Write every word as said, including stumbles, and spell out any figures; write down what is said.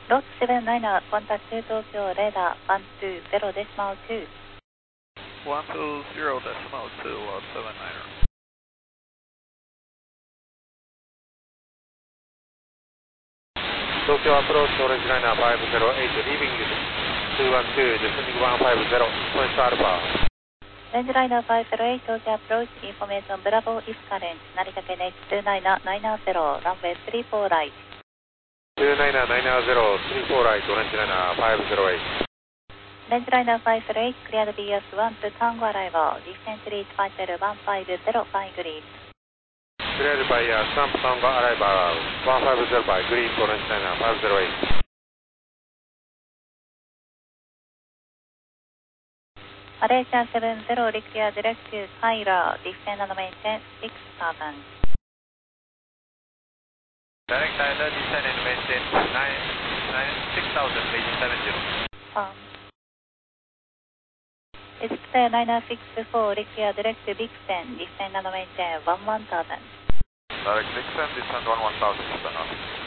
ロットセブンナイナー、コンタクト東京レーダーワンツーゼロデシマルツー。 ワンツーゼロデシマルツー、ロットセブンナイナー。 東京アプローチオレンジライナーファイブゼロエイト、リービングツーワンツー、ディスニングワンファイブゼロ、ポイントアルファ。 オレンジライナーファイブゼロエイト、東京アプローチ、インフォメーション、ブラボー、イスカレンジ、成田県 エイチツーナイナーナイナーゼロ、ランウェイスリーフォーライト。 ツーナイナーナイナーゼロ、スリーフォーライト、オレンジライナーファイブゼロエイト。 オレンジライナーファイブゼロエイト、クリアド ビーエスワンツー、タンゴアライバー、ディステンスリーチファイブゼロワンファイブゼロ、ファイグリーン。 クリアドバイヤー、スタンプタンゴアライバー、ワンファイブゼロバイグリーン、オレンジライナーファイブゼロエイト。 マレーシアセブンゼロ、リクリアディレクティブ、カイラー、ディステンナノメイテン、シックスサーバン。 Direct Tyler, descend and maintain nine, nine, six thousand, reach seven zero. Um, it's clear nine nine six four, Rikia direct to Bixen, descend and maintain one one thousand. Direct Dixon, descend one one thousand,